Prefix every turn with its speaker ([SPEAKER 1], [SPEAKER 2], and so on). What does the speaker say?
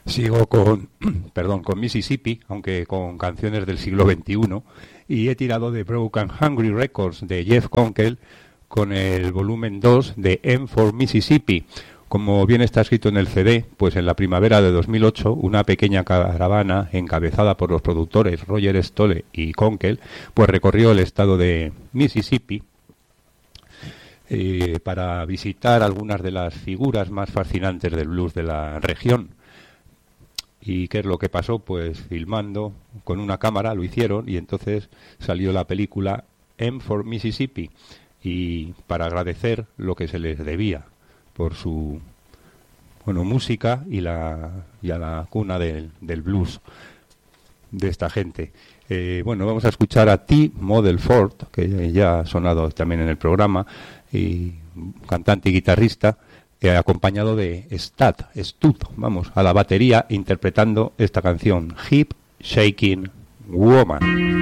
[SPEAKER 1] Sigo con, perdón, con Mississippi, aunque con canciones del siglo XXI, y he tirado de Broken Hungry Records de Jeff Conkel con el volumen 2 de M for Mississippi. Como bien está escrito en el CD, pues en la primavera de 2008, una pequeña caravana encabezada por los productores Roger Stolle y Conkel, pues recorrió el estado de Mississippi para visitar algunas de las figuras más fascinantes del blues de la región. ¿Y qué es lo que pasó? Pues filmando con una cámara lo hicieron y entonces salió la película M for Mississippi, y para agradecer lo que se les debía por su música y a la cuna del blues de esta gente. Vamos a escuchar a T. Model Ford, que ya ha sonado también en el programa, y cantante y guitarrista, acompañado de Stud, a la batería, interpretando esta canción, Hip Shaking Woman.